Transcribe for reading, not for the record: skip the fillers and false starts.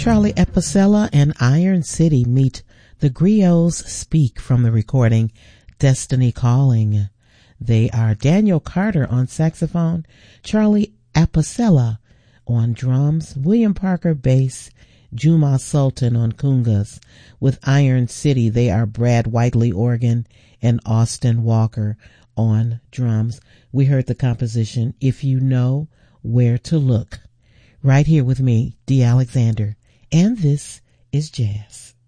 Charlie Epicella and Iron City meet the Griots Speak from the recording Destiny Calling. They are Daniel Carter on saxophone, Charlie Epicella on drums, William Parker bass, Juma Sultan on congas. With Iron City, they are Brad Whiteley organ and Austin Walker on drums. We heard the composition If You Know Where to Look, right here with me, Dee Alexander, and this is Jazz.